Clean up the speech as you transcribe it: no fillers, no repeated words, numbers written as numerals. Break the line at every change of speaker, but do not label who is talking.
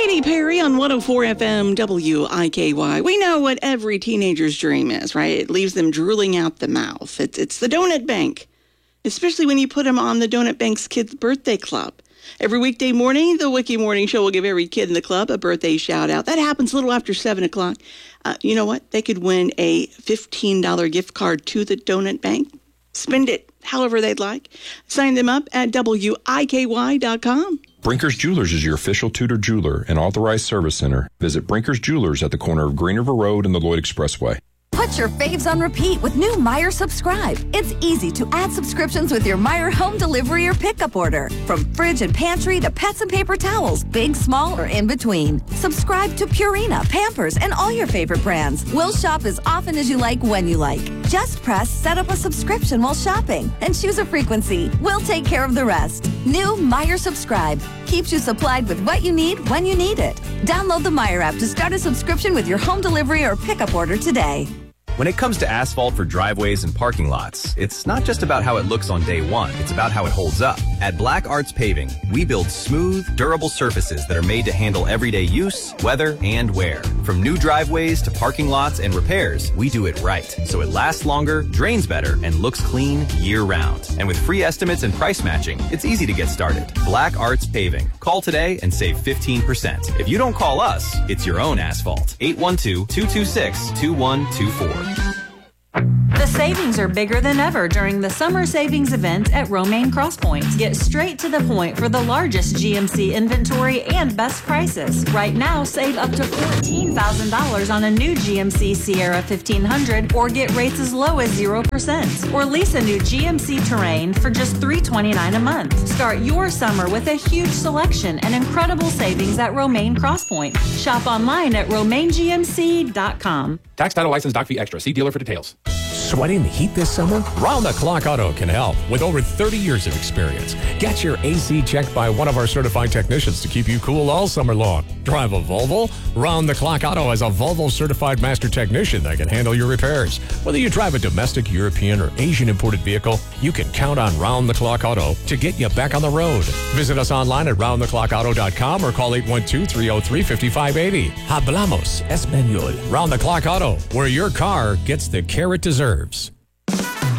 Katy Perry on 104 FM WIKY. We know what every teenager's dream is, right? It leaves them drooling out the mouth. It's the Donut Bank, especially when you put them on the Donut Bank's Kids Birthday Club. Every weekday morning, the Wiki Morning Show will give every kid in the club a birthday shout-out. That happens a little after 7 o'clock. You know what? They could win a $15 gift card to the Donut Bank. Spend it however they'd like. Sign them up at WIKY.com.
Brinker's Jewelers is your official Tudor jeweler and authorized service center. Visit Brinker's Jewelers at the corner of Green River Road and the Lloyd Expressway.
Put your faves on repeat with new Meijer Subscribe. It's easy to add subscriptions with your Meijer home delivery or pickup order. From fridge and pantry to pets and paper towels, big, small, or in between. Subscribe to Purina, Pampers, and all your favorite brands. We'll shop as often as you like when you like. Just press set up a subscription while shopping and choose a frequency. We'll take care of the rest. New Meijer Subscribe keeps you supplied with what you need when you need it. Download the Meijer app to start a subscription with your home delivery or pickup order today.
When it comes to asphalt for driveways and parking lots, it's not just about how it looks on day one, it's about how it holds up. At Black Arts Paving, we build smooth, durable surfaces that are made to handle everyday use, weather, and wear. From new driveways to parking lots and repairs, we do it right, so it lasts longer, drains better, and looks clean year-round. And with free estimates and price matching, it's easy to get started. Black Arts Paving. Call today and save 15%. If you don't call us, it's your own asphalt. 812-226-2124.
The savings are bigger than ever during the summer savings event at Romaine Crosspoint. Get straight to the point for the largest GMC inventory and best prices. Right now, save up to $14,000 on a new GMC Sierra 1500 or get rates as low as 0%. Or lease a new GMC Terrain for just $329 a month. Start your summer with a huge selection and incredible savings at Romaine Crosspoint. Shop online at RomaineGMC.com.
Tax, title, license, doc fee extra. See dealer for details.
Sweating the heat this summer? Round the Clock Auto can help with over 30 years of experience. Get your AC checked by one of our certified technicians to keep you cool all summer long. Drive a Volvo? Round the Clock Auto has a Volvo certified master technician that can handle your repairs. Whether you drive a domestic, European, or Asian imported vehicle, you can count on Round the Clock Auto to get you back on the road. Visit us online at roundtheclockauto.com or call 812-303-5580. Hablamos Español. Round the Clock Auto, where your car gets the care it deserves.